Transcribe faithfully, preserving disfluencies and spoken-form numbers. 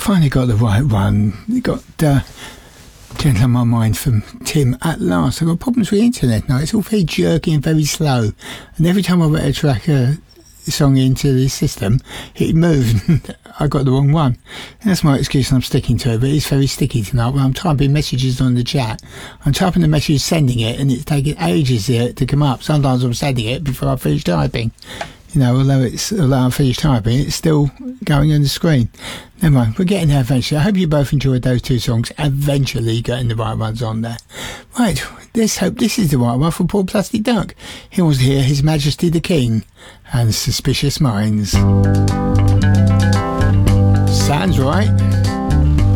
finally got the right one. You got uh, Gentle on My Mind from Tim at last. I've got problems with the internet now. It's all very jerky and very slow. And every time I went to track a song into the system, it moved. I got the wrong one. And that's my excuse and I'm sticking to it. But it's very sticky tonight. When I'm typing messages on the chat, I'm typing the message, sending it, and it's taking ages there to come up. Sometimes I'm sending it before I finish typing. You know, although it's although I'm finished typing, it's still going on the screen. Never mind, we're getting there eventually. I hope you both enjoyed those two songs, eventually getting the right ones on there. Right, let's hope this is the right one for Poor Plastic Duck. He wants to hear His Majesty the King and Suspicious Minds. Sounds right.